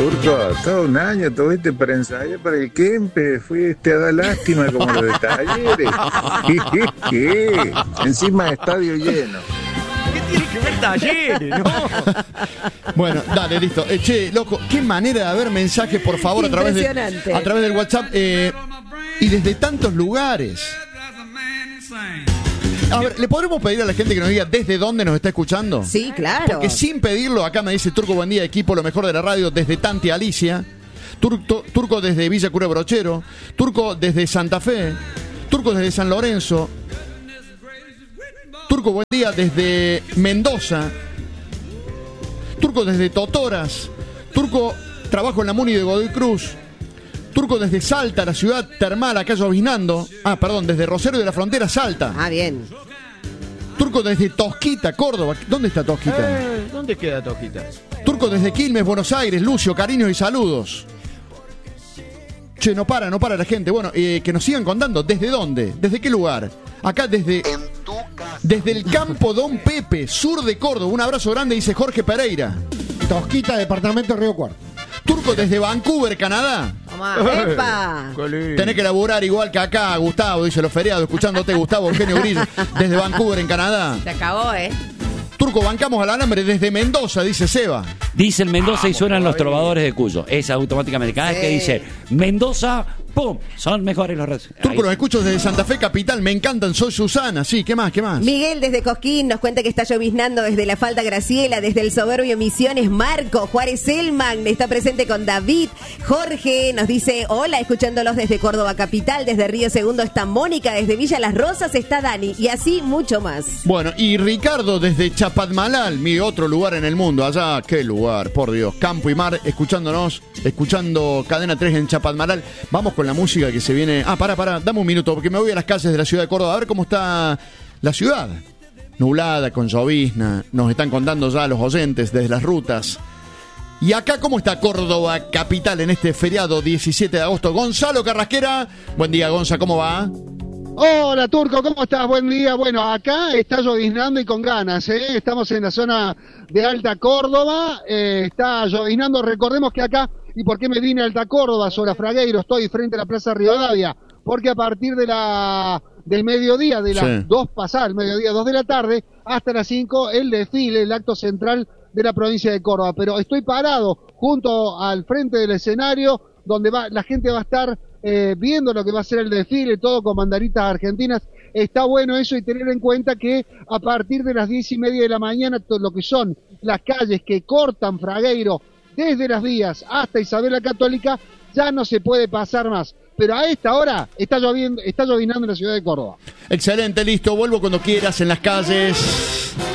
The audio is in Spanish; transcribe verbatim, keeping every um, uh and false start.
Turco, todo un año tuviste para ensayar para el Kempe, fuiste a dar lástima como los de Talleres. Encima estadio lleno. ¿Qué tiene que ver Talleres? No. Bueno, dale, listo. Eh, che, loco, qué manera de ver mensajes, por favor, a través, de, a través del WhatsApp eh, y desde tantos lugares. A ver, ¿le podremos pedir a la gente que nos diga desde dónde nos está escuchando? Sí, claro. Porque sin pedirlo, acá me dice Turco, buen día, equipo, lo mejor de la radio, desde Tanti Alicia. Turco, Turco desde Villa Cura Brochero. Turco desde Santa Fe. Turco desde San Lorenzo. Turco, buen día, desde Mendoza. Turco desde Totoras. Turco, trabajo en la Muni de Godoy Cruz. Turco desde Salta, la ciudad termal, acá lloviznando. Ah, perdón, desde Rosario de la Frontera, Salta. Ah, bien. Turco desde Tosquita, Córdoba. ¿Dónde está Tosquita? Eh, ¿Dónde queda Tosquita? Turco desde Quilmes, Buenos Aires. Lucio, cariños y saludos. Che, no para, no para la gente. Bueno, eh, que nos sigan contando. ¿Desde dónde? ¿Desde qué lugar? Acá desde... Desde el campo Don Pepe, sur de Córdoba. Un abrazo grande, dice Jorge Pereira. Tosquita, departamento Río Cuarto. Turco desde Vancouver, Canadá. Tomá, ¡epa! Tenés que laburar igual que acá, Gustavo, dice los feriados, escuchándote, Gustavo Eugenio Grillo, desde Vancouver, en Canadá. Se acabó, ¿eh? Turco, bancamos al alambre desde Mendoza, dice Seba. Dice el Mendoza y suenan los trovadores de Cuyo. Es automáticamente. Cada vez Sí. que dice Mendoza, ¡pum! Son mejores los redes. Turco, los escucho desde Santa Fe Capital, me encantan, soy Susana. Sí, ¿qué más? ¿Qué más? Miguel desde Cosquín nos cuenta que está lloviznando desde la Falda Graciela, desde el Soberbio Misiones. Marco Juárez Selman está presente con David. Jorge nos dice hola, escuchándolos desde Córdoba Capital. Desde Río Segundo está Mónica, desde Villa Las Rosas está Dani, y así mucho más. Bueno, y Ricardo desde Chapadmalal, mi otro lugar en el mundo. Allá, qué lugar, por Dios. Campo y mar, escuchándonos, escuchando Cadena tres en Chapadmalal. Vamos con la música que se viene. Ah, pará, pará, dame un minuto, porque me voy a las calles de la ciudad de Córdoba a ver cómo está la ciudad. Nublada, con llovizna. Nos están contando ya los oyentes desde las rutas. Y acá, ¿cómo está Córdoba capital en este feriado diecisiete de agosto? Gonzalo Carrasquera. Buen día, Gonza, ¿cómo va? Hola, Turco, ¿cómo estás? Buen día. Bueno, acá está lloviznando y con ganas, ¿eh? Estamos en la zona de Alta Córdoba, eh, está lloviznando. Recordemos que acá, ¿y por qué me vine a Alta Córdoba? Sobre Fragueiro, estoy frente a la Plaza Rivadavia, porque a partir de la del mediodía, de las Sí. dos pasadas, el mediodía, dos de la tarde, hasta las cinco, el desfile, el acto central de la provincia de Córdoba. Pero estoy parado junto al frente del escenario, donde va la gente va a estar eh, viendo lo que va a ser el desfile, todo con banderitas argentinas. Está bueno eso, y tener en cuenta que a partir de las diez y media de la mañana, todo lo que son las calles que cortan Fragueiro desde Las Vías hasta Isabel la Católica, ya no se puede pasar más. Pero a esta hora está lloviendo, está llovinando en la ciudad de Córdoba. Excelente, listo. Vuelvo cuando quieras en las calles.